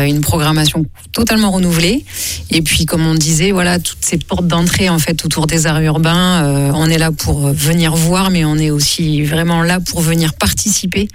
une programmation totalement renouvelée. Et puis, comme on disait, voilà, toutes ces portes d'entrée en fait autour des arts urbains, on est là pour venir voir, mais on est aussi vraiment là pour venir participer.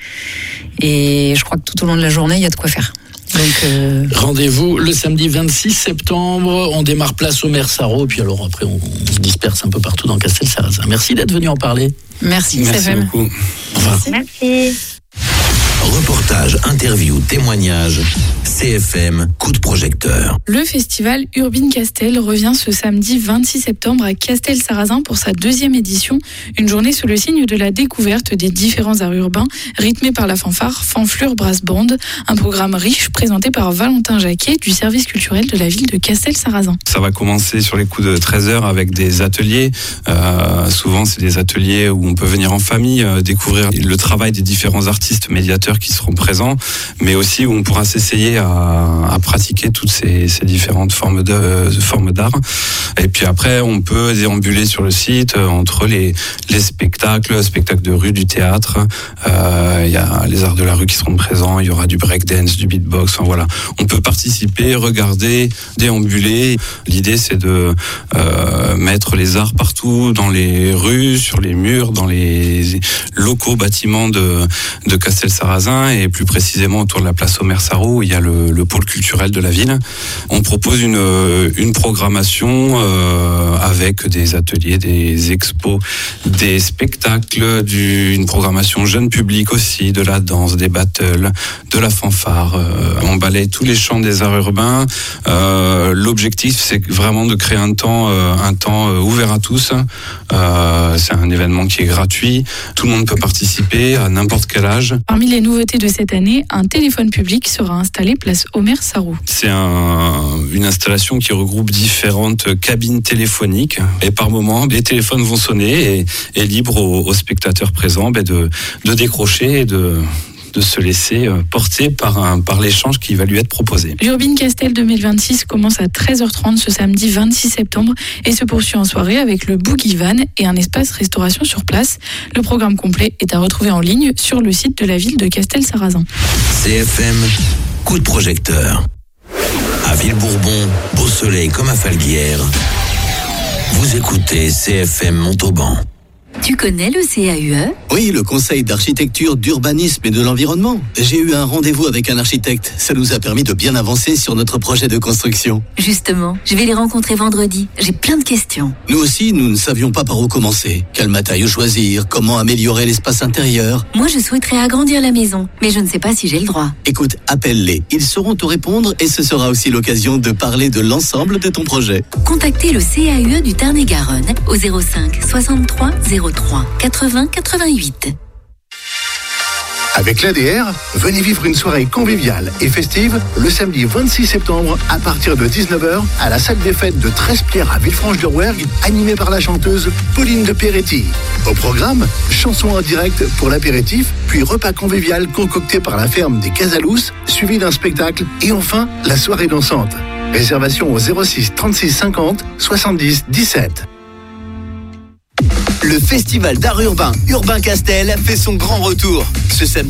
Et je crois que tout au long de la journée, il y a de quoi faire. Donc, rendez-vous le samedi 26 septembre. On démarre place Omer Sarraut. Puis alors après, on se disperse un peu partout dans Castel-Sarrazin. Merci d'être venu en parler. Merci beaucoup. Au revoir. Merci. Reportage, interview, témoignage, CFM, coup de projecteur. Le festival Urbine Castel revient ce samedi 26 septembre à Castel-Sarrazin pour sa 2e édition. Une journée sous le signe de la découverte des différents arts urbains, rythmée par la fanfare Fanflure Brass Band. Un programme riche présenté par Valentin Jacquet du service culturel de la ville de Castel-Sarrazin. Ça va commencer sur les coups de 13h avec des ateliers. Souvent, c'est des ateliers où on peut venir en famille, découvrir le travail des différents artistes médiateurs qui seront présents, mais aussi où on pourra s'essayer à pratiquer toutes ces différentes formes d'art. Et puis après, on peut déambuler sur le site entre les spectacles de rue, du théâtre. Il y a les arts de la rue qui seront présents. Il y aura du breakdance, du beatbox. Enfin, voilà, on peut participer, regarder, déambuler. L'idée, c'est de mettre les arts partout, dans les rues, sur les murs, dans les locaux bâtiments de Castel-Sarrazin, et plus précisément autour de la place Omer Sarraut, où il y a le pôle culturel de la ville. On propose une programmation avec des ateliers, des expos, des spectacles, une programmation jeune public aussi, de la danse, des battles, de la fanfare. On balaye tous les champs des arts urbains. L'objectif, c'est vraiment de créer un temps ouvert à tous. C'est un événement qui est gratuit. Tout le monde peut participer à n'importe quel âge. Parmi les nouveautés de cette année, un téléphone public sera installé place Omer Sarraut. C'est une installation qui regroupe différentes cabines téléphoniques, et par moment, les téléphones vont sonner et libre aux spectateurs présents de décrocher et de se laisser porter par l'échange qui va lui être proposé. L'Urbine Castel 2026 commence à 13h30 ce samedi 26 septembre et se poursuit en soirée avec le Boogie Van et un espace restauration sur place. Le programme complet est à retrouver en ligne sur le site de la ville de Castel-Sarrazin. CFM, coup de projecteur. À Villebourbon, beau soleil comme à Falguière. Vous écoutez CFM Montauban. Tu connais le CAUE ? Oui, le Conseil d'architecture, d'urbanisme et de l'environnement. J'ai eu un rendez-vous avec un architecte. Ça nous a permis de bien avancer sur notre projet de construction. Justement, je vais les rencontrer vendredi. J'ai plein de questions. Nous aussi, nous ne savions pas par où commencer. Quel matériau choisir ? Comment améliorer l'espace intérieur ? Moi, je souhaiterais agrandir la maison, mais je ne sais pas si j'ai le droit. Écoute, appelle-les. Ils sauront te répondre et ce sera aussi l'occasion de parler de l'ensemble de ton projet. Contactez le CAUE du Tarn-et-Garonne au 05 63 03 80 88. Avec l'ADR, venez vivre une soirée conviviale et festive le samedi 26 septembre à partir de 19h à la salle des fêtes de Trespierre à Villefranche-de-Rouergue, animée par la chanteuse Pauline de Peretti. Au programme, chansons en direct pour l'apéritif, puis repas convivial concocté par la ferme des Casalous, suivi d'un spectacle et enfin la soirée dansante. Réservation au 06 36 50 70 17. Le festival d'art urbain Urbain Castel fait son grand retour ce samedi